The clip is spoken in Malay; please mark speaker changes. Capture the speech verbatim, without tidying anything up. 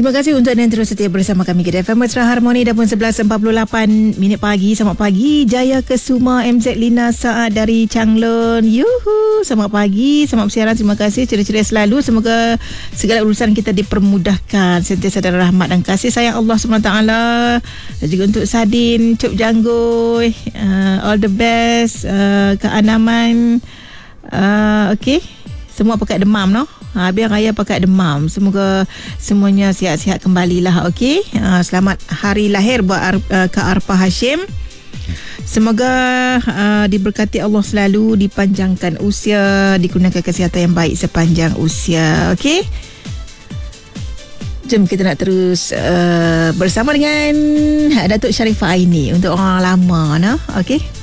Speaker 1: Terima kasih untuk anda yang terus setia bersama kami di F M Mesra Harmoni dan pun sebelas empat puluh lapan minit pagi. Selamat pagi Jaya Kesuma, M Z Lina Saad dari Changlon. Yuhu, selamat pagi, selamat bersiaran. Terima kasih, ceria-ceria selalu. Semoga segala urusan kita dipermudahkan, sentiasa ada rahmat dan kasih sayang Allah subhanahu wa taala. Dan juga untuk Sadin, Cuk Janggoy, uh, all the best, uh, Kak Anaman. Uh, okay, semua pakai demam no. Ha, biar raya pakai demam. Semoga semuanya sihat-sihat kembalilah. Okey. Ha, selamat hari lahir buat Ar- uh, Kak Arpa Hashim. Semoga uh, diberkati Allah selalu, dipanjangkan usia, dikurniakan kesihatan yang baik sepanjang usia. Okey. Jom kita nak terus uh, bersama dengan Datuk Sharifah Aini untuk orang lama no. Okey.